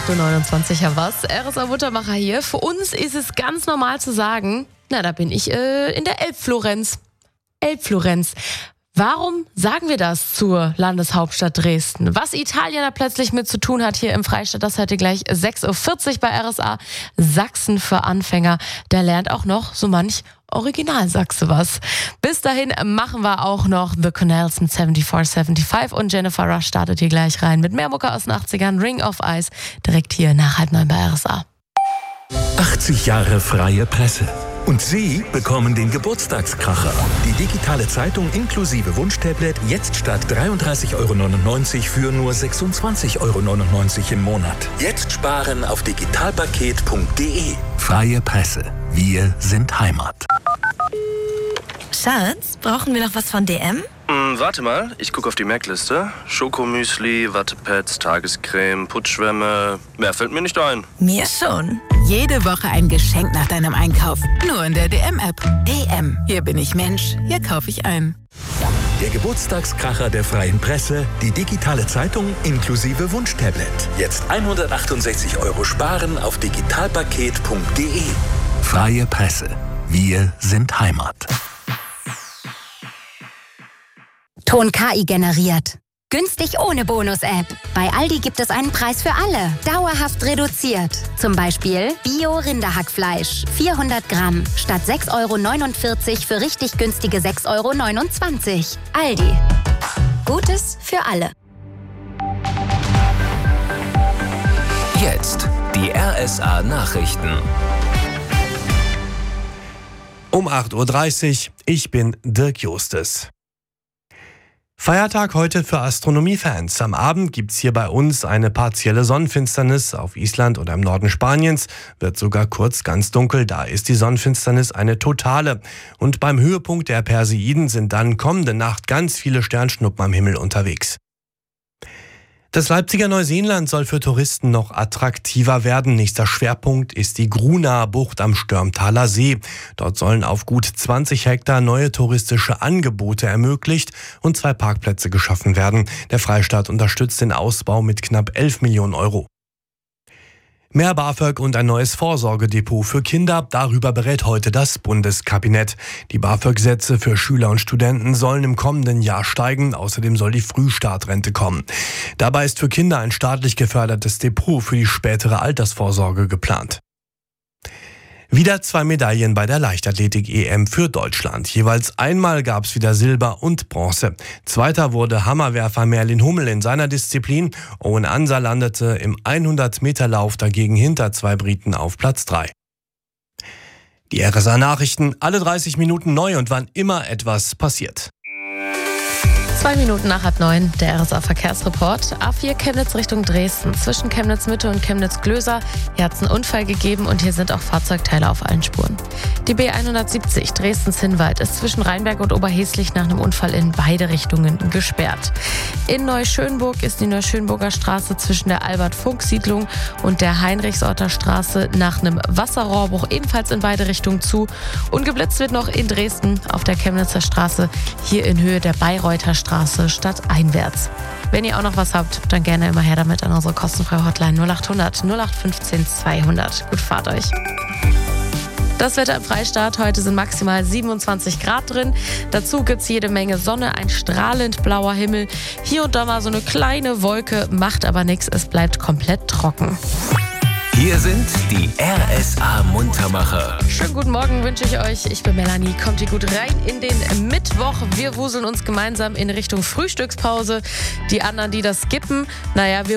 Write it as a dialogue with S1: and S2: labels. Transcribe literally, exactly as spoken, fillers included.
S1: acht Uhr neunundzwanzig haben wir's. R S A-Muttermacher hier. Für uns ist es ganz normal zu sagen, na, da bin ich äh, in der Elbflorenz. Elbflorenz. Warum sagen wir das zur Landeshauptstadt Dresden? Was Italien da plötzlich mit zu tun hat hier im Freistaat, das hört ihr gleich sechs Uhr vierzig bei R S A. Sachsen für Anfänger, da lernt auch noch so manch Originalsachse was. Bis dahin machen wir auch noch The Canals mit vierundsiebzig fünfundsiebzig und Jennifer Rush startet hier gleich rein mit mehr Mucke aus den achtzigern, Ring of Ice, direkt hier nach halb neun bei R S A.
S2: achtzig Jahre freie Presse. Und Sie bekommen den Geburtstagskracher. Die digitale Zeitung inklusive Wunschtablet jetzt statt dreiunddreißig Euro neunundneunzig für nur sechsundzwanzig Euro neunundneunzig im Monat. Jetzt sparen auf digitalpaket punkt de. Freie Presse. Wir sind Heimat.
S3: Schatz, brauchen wir noch was von D M?
S4: Hm, warte mal, ich gucke auf die Merkliste. Schokomüsli, Wattepads, Tagescreme, Putzschwämme. Mehr fällt mir nicht ein.
S3: Mir schon.
S5: Jede Woche ein Geschenk nach deinem Einkauf. Nur in der D M-App. D M. Hier bin ich Mensch. Hier kaufe ich ein.
S2: Der Geburtstagskracher der freien Presse, die digitale Zeitung inklusive Wunschtablet. Jetzt hundertachtundsechzig Euro sparen auf digitalpaket punkt de. Freie Presse. Wir sind Heimat.
S6: Ton K I generiert. Günstig ohne Bonus-App. Bei Aldi gibt es einen Preis für alle. Dauerhaft reduziert. Zum Beispiel Bio-Rinderhackfleisch. vierhundert Gramm. Statt sechs Euro neunundvierzig für richtig günstige sechs Euro neunundzwanzig. Aldi. Gutes für alle.
S7: Jetzt die R S A-Nachrichten.
S8: Um acht Uhr dreißig, ich bin Dirk Justes. Feiertag heute für Astronomiefans. Am Abend gibt's hier bei uns eine partielle Sonnenfinsternis. Auf Island oder im Norden Spaniens wird sogar kurz ganz dunkel. Da ist die Sonnenfinsternis eine totale. Und beim Höhepunkt der Perseiden sind dann kommende Nacht ganz viele Sternschnuppen am Himmel unterwegs. Das Leipziger Neuseeland soll für Touristen noch attraktiver werden. Nächster Schwerpunkt ist die Grunaer Bucht am Störmtaler See. Dort sollen auf gut zwanzig Hektar neue touristische Angebote ermöglicht und zwei Parkplätze geschaffen werden. Der Freistaat unterstützt den Ausbau mit knapp elf Millionen Euro. Mehr BAföG und ein neues Vorsorgedepot für Kinder, darüber berät heute das Bundeskabinett. Die BAföG-Sätze für Schüler und Studenten sollen im kommenden Jahr steigen, außerdem soll die Frühstartrente kommen. Dabei ist für Kinder ein staatlich gefördertes Depot für die spätere Altersvorsorge geplant. Wieder zwei Medaillen bei der Leichtathletik-E M für Deutschland. Jeweils einmal gab es wieder Silber und Bronze. Zweiter wurde Hammerwerfer Merlin Hummel in seiner Disziplin. Owen Ansa landete im hundert Meter Lauf dagegen hinter zwei Briten auf Platz drei. Die R S A-Nachrichten, alle dreißig Minuten neu und wann immer etwas passiert.
S1: Zwei Minuten nach halb neun, der R S A-Verkehrsreport. A vier Chemnitz Richtung Dresden. Zwischen Chemnitz-Mitte und Chemnitz-Glöser. Hier hat es einen Unfall gegeben und hier sind auch Fahrzeugteile auf allen Spuren. Die B hundertsiebzig Dresden-Zinnwald ist zwischen Rheinberg und Oberheslich nach einem Unfall in beide Richtungen gesperrt. In Neuschönburg ist die Neuschönburger Straße zwischen der Albert-Funk-Siedlung und der Heinrichsorter Straße nach einem Wasserrohrbruch ebenfalls in beide Richtungen zu. Und geblitzt wird noch in Dresden auf der Chemnitzer Straße, hier in Höhe der Bayreuther Straße stadteinwärts. Wenn ihr auch noch was habt, dann gerne immer her damit an unsere kostenfreie Hotline null acht hundert null acht fünfzehn zweihundert. Gut, fahrt euch. Das Wetter im Freistaat. Heute sind maximal siebenundzwanzig Grad drin. Dazu gibt es jede Menge Sonne, ein strahlend blauer Himmel. Hier und da mal so eine kleine Wolke, macht aber nichts. Es bleibt komplett trocken.
S7: Hier sind die R S A-Muntermacher.
S1: Schönen guten Morgen wünsche ich euch. Ich bin Melanie. Kommt ihr gut rein in den Mittwoch. Wir wuseln uns gemeinsam in Richtung Frühstückspause. Die anderen, die das skippen, naja, wir